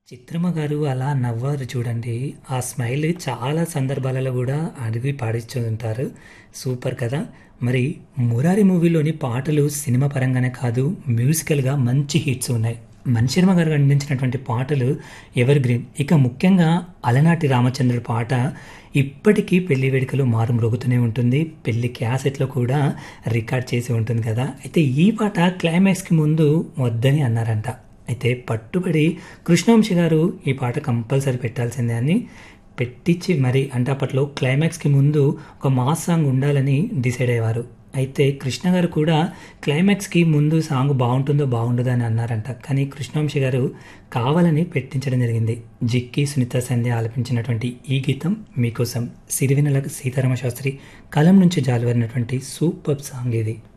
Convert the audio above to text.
చిత్రమ్మ గారు అలా నవ్వారు చూడండి. ఆ స్మైల్ చాలా సందర్భాలలో గూడా అడిగి పాడిస్తుంటారు. సూపర్ కదా! మరి 'మురారి' మూవీలోని పాటలు సినిమా పరంగానే కాదు, మ్యూజికల్‌గా మంచి హిట్స్ ఉన్నాయి. మణిశర్మ గారు అందించినటువంటి పాటలు ఎవర్ గ్రీన్. ఇక ముఖ్యంగా 'అలనాటి రామచంద్రుడు' పాట ఇప్పటికీ పెళ్లి వేడుకలో మారుమ్రోగుతూనే ఉంటుంది. పెళ్లి క్యాసెట్‌లో కూడా రికార్డ్ చేసి ఉంటుంది కదా! అయితే ఈ పాట క్లైమాక్స్‌కి ముందు వద్దని అన్నారంట. అయితే పట్టుబడి కృష్ణవంశీ గారు ఈ పాట కంపల్సరీ పెట్టాల్సిందే అని పెట్టించి మరి అంటే అప్పట్లో క్లైమాక్స్‌కి ముందు ఒక మాస్ సాంగ్ ఉండాలని డిసైడ్ అయ్యేవారు. అయితే కృష్ణ గారు కూడా క్లైమాక్స్‌కి ముందు సాంగ్ బావుంటుందో బావుండదో అని అన్నారంట. కానీ కృష్ణవంశీ గారు కావాలని పెట్టించడం జరిగింది. జిక్కి, సునీత సంధ్య ఆలపించినటువంటి ఈ గీతం మీకోసం సిరివెన్నెల సీతారామ శాస్త్రి కలం నుంచి జాలువారినటువంటి సూపర్ సాంగ్ ఇది.